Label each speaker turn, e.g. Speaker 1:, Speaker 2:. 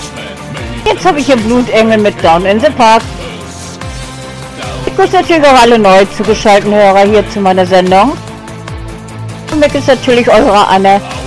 Speaker 1: Jetzt habe ich hier Blutengel mit Down in the Park. Ich grüße natürlich auch alle neu zugeschalteten Hörer hier zu meiner Sendung. Und mir ist natürlich eure Anne.